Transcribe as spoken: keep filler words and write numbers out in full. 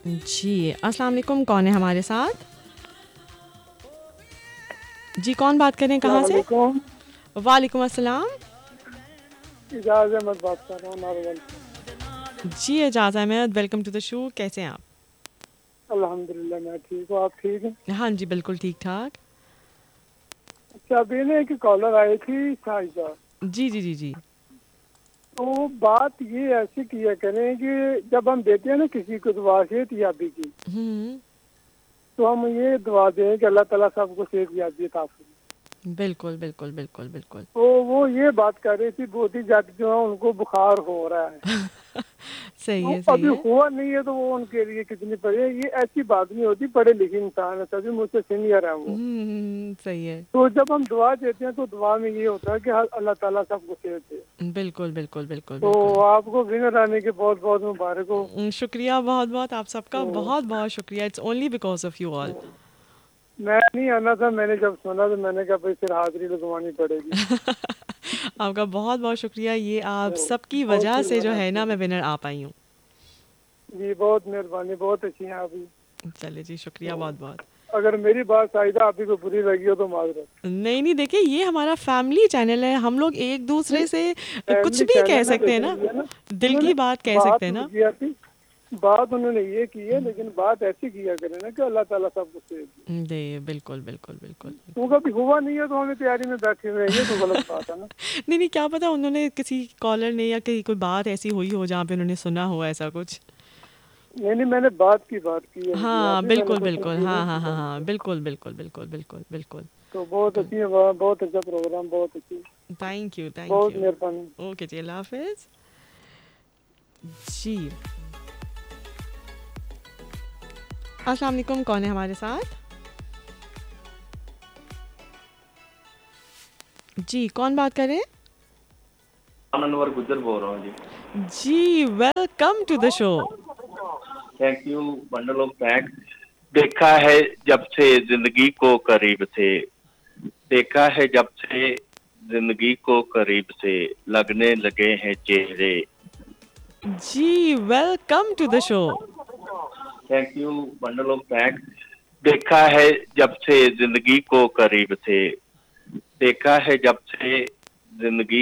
जी, अस्सलाम वालेकुम, कौन है हमारे साथ? जी, कौन बात कर रहे हैं, कहाँ से? अस्सलामुअलैकुम। वालेकुम अस्सलाम। इजाज़ अहमद बात कर रहा हूँ नारोल से। जी, एजाज़ Ahmad, welcome to the show. कैसे हैं आप? अल्हम्दुलिल्लाह मैं ठीक हूँ, आप ठीक हैं? हाँ जी, बिल्कुल ठीक-ठाक। अच्छा, अभी ना एक कॉलर आई थी शाहिदा, जी, जी, जी, जी। तो बात ये ऐसे किया करें कि जब हम देते हैं ना किसी को दुआ सेहतयाबी की, हुँ, तो हम ये दुआ दें कि अल्लाह ताला सबको सेहतयाबी अता फरमाए। बिल्कुल, बिल्कुल, बिल्कुल, बिल्कुल। तो वो ये बात कर रही थी, बहुत ही ज्यादा जो है उनको बुखार हो रहा है, सही तो है, सही अभी है। हुआ नहीं है तो वो उनके लिए कितनी पड़े, ये ऐसी बात नहीं होती, पढ़े लिखे इंसान है, तभी मुझसे सीनियर है हुँ, वो। हुँ, सही है। तो जब हम दुआ देते हैं तो दुआ में ये होता है कि अल्लाह ताला सबको सेहत दे। बिल्कुल, बिल्कुल, बिल्कुल, तो बिल्कुल। आपको विनर आने के बहुत बहुत मुबारक हो। उम, शुक्रिया बहुत-बहुत आप सबका, तो, बहुत-बहुत शुक्रिया। It's only because of you all. तो मैं नहीं आना था, मैंने जब सुना तो मैंने कहा भाई फिर हाजिरी लगवानी पड़ेगी। आपका बहुत-बहुत शुक्रिया। ये आप तो सबकी बहुत वजह से जो शुक्रिया है आपका। ना मैं विनर आ पाई हूँ। जी बहुत मेहरबानी, बहुत अच्छी हैं आप भी। चलिए जी, शुक्रिया तो बहुत-बहुत। अगर मेरी बात शायद आप ही को बुरी लगी हो तो माजरत। नहीं, नहीं, देखिए ये हमारा फैमिली चैनल है, हम लोग एक-दूसरे से अ, कुछ फैमिली भी कह चैनल है सकते हैं लेकिन ना, ये ना दिल उन्होंने की बात कह बात सकते हैं तो ना। किया थी, बात उन्होंने ये की है, लेकिन बात ऐसी किया करें ना कि अल्लाह ताला सबको सेहत दे। जी, बिल्कुल, बिल्कुल, बिल्कुल, तो बिल्कुल। कभी हुआ नहीं है तो हमें तैयारी में बैठे हुए हैं, ये तो गलत बात है ना। नहीं, नहीं, क्या पता उन्होंने किसी कॉलर ने या कहीं कोई बात ऐसी हुई हो जहाँ पे उन्होंने सुना हो ऐसा कुछ। नहीं नहीं, मैंने बात की बात की है उनकी, हाँ, अभी मैंने बिल्कुल, कोई बिल्कुल। तस्वीर नहीं हाँ, हाँ, हाँ, दिखाई हाँ। है। बिल्कुल, बिल्कुल, बिल्कुल, बिल्कुल, बिल्कुल। तो बहुत गुड। अच्छी है, बहुत बहुत अच्छा प्रोग्राम, बहुत अच्छी, थैंक यू, थैंक बहुत यू। मेहरबानी। ओके जी, अल्लाह हाफ़िज़। जी, अस्सलाम वालेकुम, कौन है हमारे साथ? जी, कौन बात कर रहे हैं? अनवर गुज्जर बोल रहा हूँ जी। जी, welcome to the show. Thank you, bundle of thanks. देखा है जब से जिंदगी को करीब से, देखा है जब से जिंदगी को करीब से, लगने लगे हैं चेहरे। जी, welcome to the show. Thank you, bundle of thanks. देखा है जब से जिंदगी को करीब से, देखा है जब से जिंदगी